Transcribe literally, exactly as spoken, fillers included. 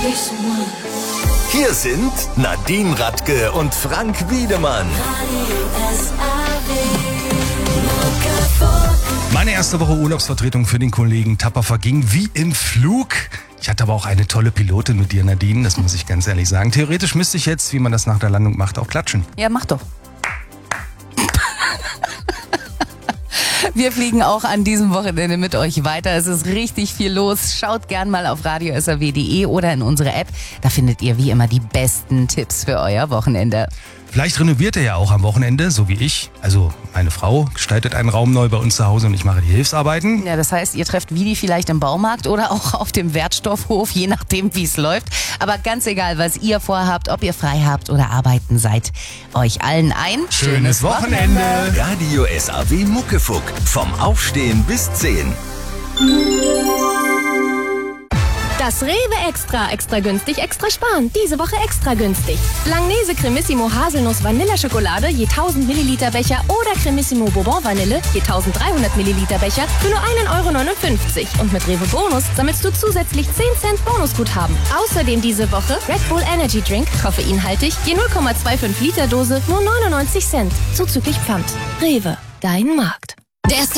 Hier sind Nadine Radke und Frank Wiedemann. Meine erste Woche Urlaubsvertretung für den Kollegen Tapper verging wie im Flug. Ich hatte aber auch eine tolle Pilotin mit dir, Nadine, das muss ich ganz ehrlich sagen. Theoretisch müsste ich jetzt, wie man das nach der Landung macht, auch klatschen. Ja, mach doch. Wir fliegen auch an diesem Wochenende mit euch weiter. Es ist richtig viel los. Schaut gern mal auf radio s r w punkt d e oder in unsere App. Da findet ihr wie immer die besten Tipps für euer Wochenende. Vielleicht renoviert ihr ja auch am Wochenende, so wie ich. Also meine Frau gestaltet einen Raum neu bei uns zu Hause und ich mache die Hilfsarbeiten. Ja, das heißt, ihr trefft Vidi vielleicht im Baumarkt oder auch auf dem Wertstoffhof, je nachdem, wie es läuft. Aber ganz egal, was ihr vorhabt, ob ihr frei habt oder arbeiten seid, euch allen ein schönes Wochenende. Radio S A W Muckefuck. Vom Aufstehen bis zehn. Das Rewe Extra, extra günstig, extra sparen. Diese Woche extra günstig. Langnese Cremissimo Haselnuss Vanilleschokolade je tausend Milliliter Becher oder Cremissimo Bourbon Vanille je tausenddreihundert Milliliter Becher für nur ein Euro neunundfünfzig. Und mit Rewe Bonus sammelst du zusätzlich zehn Cent Bonusguthaben. Außerdem diese Woche Red Bull Energy Drink, koffeinhaltig, je null Komma fünfundzwanzig Liter Dose, nur neunundneunzig Cent. Zuzüglich Pfand. Rewe, dein Markt. Der